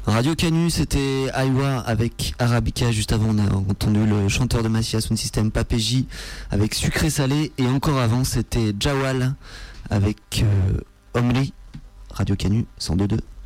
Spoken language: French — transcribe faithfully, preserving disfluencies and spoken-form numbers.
Radio Canu, c'était Aiwa avec Arabica. Juste avant, on a entendu le chanteur de Massilia Sound System, Papéji, avec Sucré Salé. Et encore avant, c'était Jawal avec euh, Omri. Radio Canu, cent deux point deux.